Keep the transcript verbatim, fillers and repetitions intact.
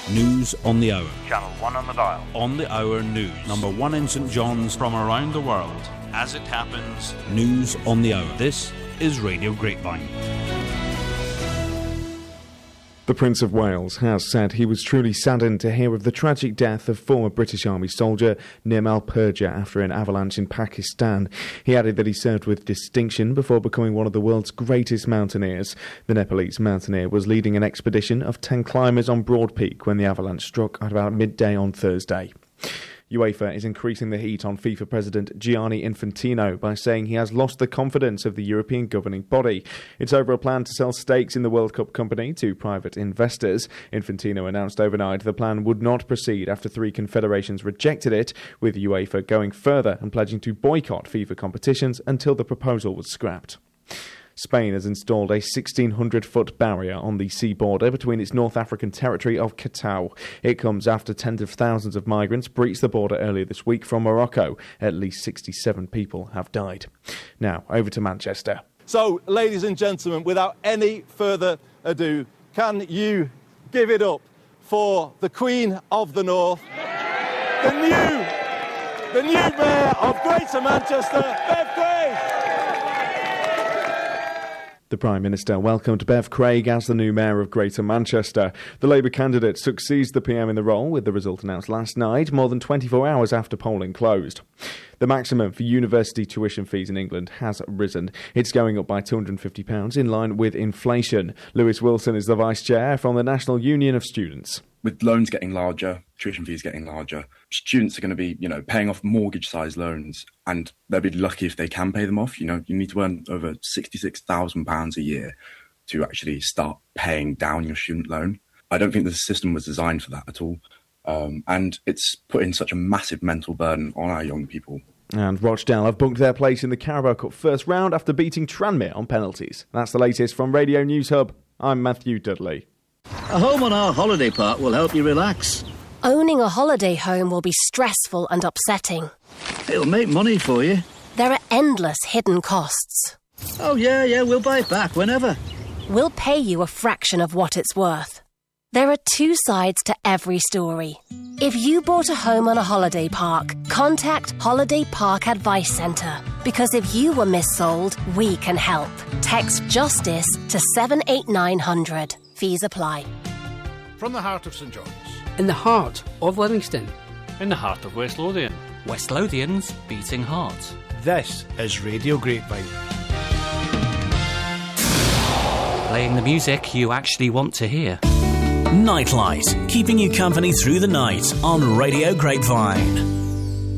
News on the hour. Channel one on the dial. On the hour news. Number one in St John's. From around the world. As it happens. News on the hour. This is Radio Grapevine. The Prince of Wales has said he was truly saddened to hear of the tragic death of former British Army soldier Nirmal Purja after an avalanche in Pakistan. He added that he served with distinction before becoming one of the world's greatest mountaineers. The Nepalese mountaineer was leading an expedition of ten climbers on Broad Peak when the avalanche struck at about midday on Thursday. UEFA is increasing the heat on FIFA President Gianni Infantino by saying he has lost the confidence of the European governing body. It's over a plan to sell stakes in the World Cup company to private investors. Infantino announced overnight the plan would not proceed after three confederations rejected it, with UEFA going further and pledging to boycott FIFA competitions until the proposal was scrapped. Spain has installed a sixteen hundred foot barrier on the sea border between its North African territory of Ceuta. It comes after tens of thousands of migrants breached the border earlier this week from Morocco. At least sixty-seven people have died. Now, over to Manchester. So, ladies and gentlemen, without any further ado, can you give it up for the Queen of the North, the new, the new Mayor of Greater Manchester, Bev Craig? The Prime Minister welcomed Bev Craig as the new Mayor of Greater Manchester. The Labour candidate succeeds the P M in the role, with the result announced last night, more than twenty-four hours after polling closed. The maximum for university tuition fees in England has risen. It's going up by two hundred fifty pounds in line with inflation. Lewis Wilson is the Vice Chair from the National Union of Students. With loans getting larger, tuition fees getting larger, students are going to be, you know, paying off mortgage-sized loans, and they'll be lucky if they can pay them off. You know, you need to earn over sixty-six thousand pounds a year to actually start paying down your student loan. I don't think the system was designed for that at all. Um, and it's putting such a massive mental burden on our young people. And Rochdale have booked their place in the Carabao Cup first round after beating Tranmere on penalties. That's the latest from Radio News Hub. I'm Matthew Dudley. A home on our holiday park will help you relax. Owning a holiday home will be stressful and upsetting. It'll make money for you. There are endless hidden costs. Oh, yeah, yeah, we'll buy it back whenever. We'll pay you a fraction of what it's worth. There are two sides to every story. If you bought a home on a holiday park, contact Holiday Park Advice Centre. Because if you were missold, we can help. Text JUSTICE to seven eight nine hundred. Fees apply. From the heart of St John's. In the heart of Livingston. In the heart of West Lothian. West Lothian's beating heart. This is Radio Grapevine. Playing the music you actually want to hear. Nightlight, keeping you company through the night on Radio Grapevine.